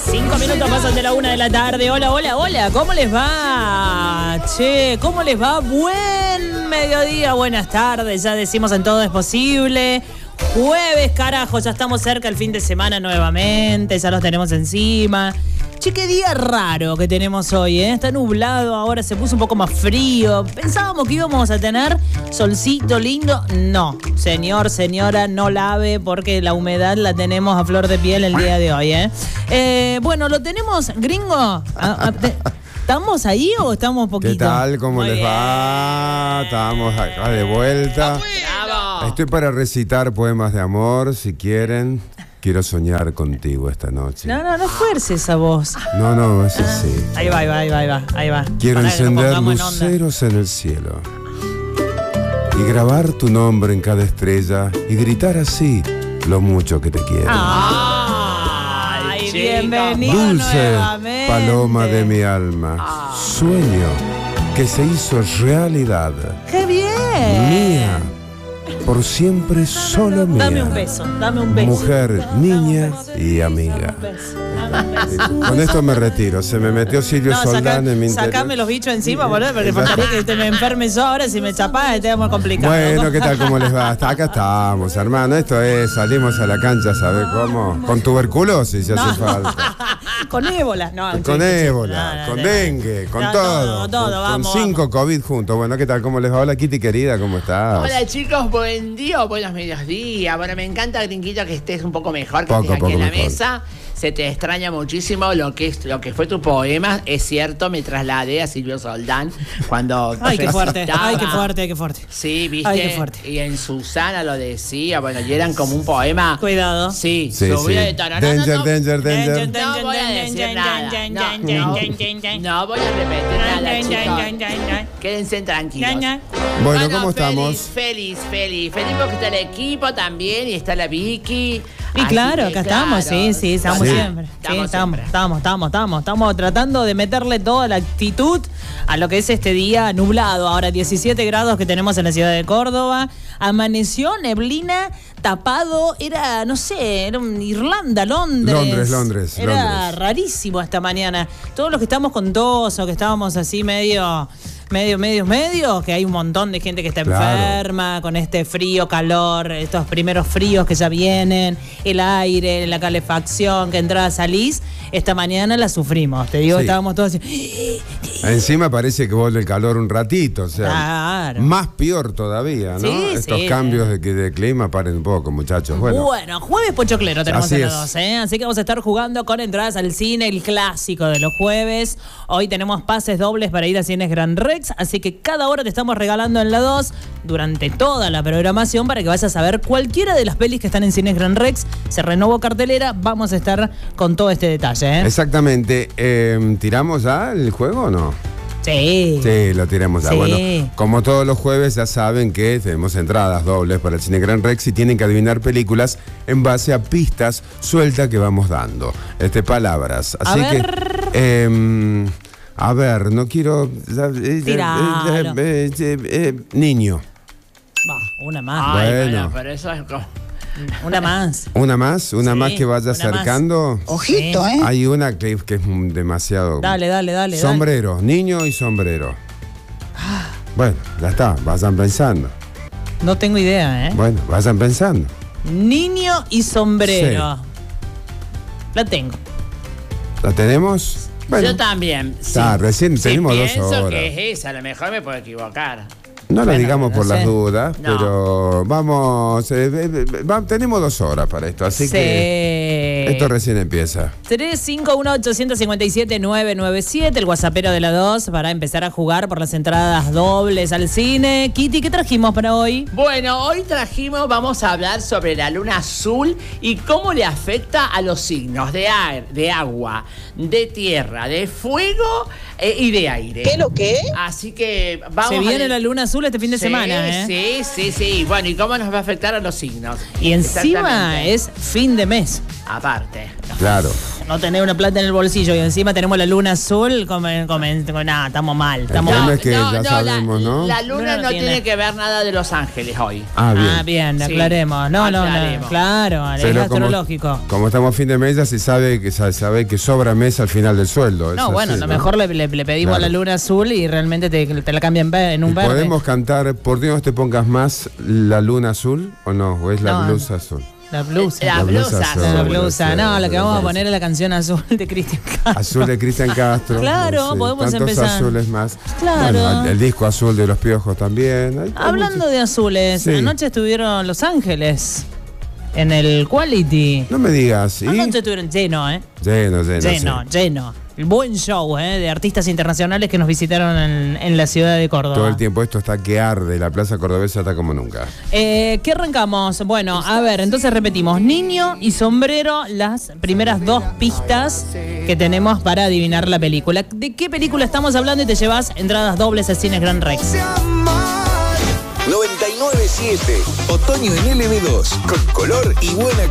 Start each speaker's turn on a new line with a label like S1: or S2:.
S1: 5 minutos pasan de la 1 de la tarde. Hola, hola, hola. ¿Cómo les va? Che, ¿cómo les va? Buen mediodía, buenas tardes. Ya decimos en Todo es Posible. Jueves, carajo, ya estamos cerca del fin de semana nuevamente. Ya los tenemos encima. Che, qué día raro que tenemos hoy, ¿eh? Está nublado, ahora se puso un poco más frío. Pensábamos que íbamos a tener solcito lindo. No, señor, señora, no lave porque la humedad la tenemos a flor de piel el día de hoy, ¿eh? Bueno, lo tenemos, gringo. ¿Estamos ahí o estamos poquito?
S2: ¿Qué tal? ¿Cómo les va? Estamos acá de vuelta.
S1: ¡Bravo!
S2: Estoy para recitar poemas de amor, si quieren. Quiero soñar contigo esta noche.
S1: No fuerces esa voz.
S2: No, es así.
S1: Ahí va.
S2: Quiero
S1: Para que lo
S2: encender
S1: pongamos en onda.
S2: luceros en el cielo y grabar tu nombre en cada estrella y gritar así lo mucho que te quiero.
S1: Ay, bienvenido
S2: Dulce
S1: nuevamente.
S2: paloma de mi alma, sueño que se hizo realidad.
S1: ¡Qué bien!
S2: Mía, por siempre solo mía.
S1: Dame un beso.
S2: Mujer, niña y amiga. Con esto me retiro. Se me metió Silvio Soldán en mi interior.
S1: Sacame los bichos encima, boludo, porque faltaría que te me enferme yo ahora. Si me chapás, te muy complicado.
S2: Bueno, ¿qué tal? ¿Cómo les va? Acá estamos, hermano. Esto es, salimos a la cancha, ¿sabes cómo? Con tuberculosis, si hace falta.
S1: Con ébola.
S2: Con ébola, con dengue, con todo. Con 5 COVID juntos. Bueno, ¿qué tal? ¿Cómo les va? Hola, Kitty querida, ¿cómo estás?
S3: Hola chicos, buen día o buenos mediodías. Bueno, me encanta, Gringuito, que estés un poco mejor, que estés aquí en la mesa. Se te extraña muchísimo lo que fue tu poema. Es cierto, me trasladé a Silvio Soldán cuando...
S1: Ay, qué fuerte. Qué fuerte.
S3: Sí, viste.
S1: Ay, qué fuerte.
S3: Y en Susana lo decía, bueno, y eran como un poema.
S1: Cuidado.
S3: Sí,
S2: Sí.
S3: subía de tono.
S2: Danger.
S3: No voy a decir nada. No voy a repetir nada, chicos. Quédense tranquilos.
S2: Bueno, ¿cómo estamos?
S3: Feliz porque está el equipo también y está la Vicky.
S1: Y claro, acá estamos, sí, estamos
S2: Sí.
S1: siempre. Sí, estamos tratando de meterle toda la actitud a lo que es este día nublado. Ahora 17 grados que tenemos en la ciudad de Córdoba. Amaneció, neblina, tapado, era, no sé, era Irlanda, Londres. Era rarísimo esta mañana. Todos los que estamos con tos o que estábamos así medio, que hay un montón de gente que está enferma, con este frío, calor, estos primeros fríos que ya vienen, el aire, la calefacción, que entrada salís, esta mañana la sufrimos, te digo,
S2: Sí.
S1: estábamos todos así.
S2: Encima parece que vuelve el calor un ratito, o sea,
S1: Claro.
S2: más peor todavía, ¿no?
S1: Sí,
S2: Estos
S1: sí.
S2: cambios de clima, paren un poco, muchachos. Bueno,
S1: Jueves pochoclero tenemos
S2: Así
S1: en
S2: es.
S1: los dos, ¿eh? Así que vamos a estar jugando con entradas al cine, el clásico de los jueves. Hoy tenemos pases dobles para ir a Cines Gran Rex, así que cada hora te estamos regalando en la 2 durante toda la programación para que vayas a ver cualquiera de las pelis que están en Cines Gran Rex. Se renovó cartelera, vamos a estar con todo este detalle, ¿eh?
S2: exactamente. ¿Tiramos ya el juego o no?
S1: Sí.
S2: Sí, lo tiramos ya.
S1: Sí.
S2: Bueno, como todos los jueves ya saben que tenemos entradas dobles para el Cine Gran Rex y tienen que adivinar películas en base a pistas sueltas que vamos dando. Palabras. Así que, a ver, no quiero...
S1: Tiralo.
S2: Niño.
S1: Va, una más.
S2: Bueno.
S3: pero eso es como...
S1: Una más.
S2: ¿Una más? ¿Una
S1: Sí,
S2: más que vaya
S1: una más.
S2: acercando?
S4: Ojito, ¿eh?
S2: Hay una que es demasiado...
S1: Dale.
S2: Sombrero, niño y sombrero. Bueno, ya está, vayan pensando.
S1: No tengo idea, ¿eh?
S2: Bueno, vayan pensando.
S1: Niño y sombrero. La tengo.
S2: ¿La tenemos? Bueno,
S3: Yo también.
S2: recién
S3: Si
S2: tenemos 2
S3: pienso
S2: horas.
S3: que es esa, a lo mejor me puedo equivocar.
S2: No lo
S1: Bueno,
S2: digamos
S1: no
S2: por
S1: sé.
S2: las dudas,
S3: No.
S2: pero vamos, tenemos 2 horas para esto, así que esto recién empieza.
S1: 351-857-997, el whatsappero de la 2, para empezar a jugar por las entradas dobles al cine. Kitty, ¿qué trajimos para hoy?
S3: Bueno, hoy vamos a hablar sobre la luna azul y cómo le afecta a los signos de agua, de tierra, de fuego y de aire.
S4: ¿Qué lo que?
S3: Así que vamos
S1: Se viene
S3: a...
S1: la luna azul este fin de semana, ¿eh?
S3: Sí. Bueno, ¿y cómo nos va a afectar a los signos?
S1: Y encima
S3: Exactamente.
S1: es fin de mes.
S3: Aparte.
S2: Claro.
S1: no tener una plata en el bolsillo y encima tenemos la luna azul, nada, estamos mal. Estamos
S2: El tema
S1: mal.
S2: es que ya sabemos, ¿no?
S3: La luna no tiene que ver nada de Los Ángeles hoy.
S1: Bien,
S3: Sí.
S1: aclaremos. No, claro, es
S2: Pero
S1: astrológico.
S2: Como estamos a fin de mes, ya se sabe que sobra mes al final del sueldo.
S1: No,
S2: es
S1: bueno,
S2: así,
S1: a lo mejor le pedimos a la luna azul y realmente te la cambian en un verde.
S2: ¿Podemos cantar Por Dios te pongas más la luna azul o no? ¿O es la blusa azul?
S1: La blusa.
S3: La blusa azul.
S1: La blusa. No,
S2: Sí,
S1: lo que vamos a poner es la canción azul de Cristian Castro.
S2: Azul de Cristian Castro.
S1: Claro, podemos
S2: tantos
S1: empezar.
S2: azules más.
S1: Claro.
S2: Bueno, el disco azul de Los Piojos también. Hay
S1: Hablando
S2: muchos.
S1: de azules,
S2: Sí.
S1: anoche estuvieron Los Ángeles en el Quality.
S2: No me digas, ¿sí?
S1: Anoche estuvieron lleno,
S2: Lleno.
S1: Lleno. El buen show, de artistas internacionales que nos visitaron en la ciudad de Córdoba.
S2: Todo el tiempo esto está que arde, la plaza cordobesa está como nunca.
S1: ¿Qué arrancamos? Bueno, a ver, entonces repetimos. Niño y sombrero, las primeras 2 pistas que tenemos para adivinar la película. ¿De qué película estamos hablando? Y te llevas entradas dobles a Cines Gran Rex.
S4: 99.7. Otoño en LB2. Con color y buena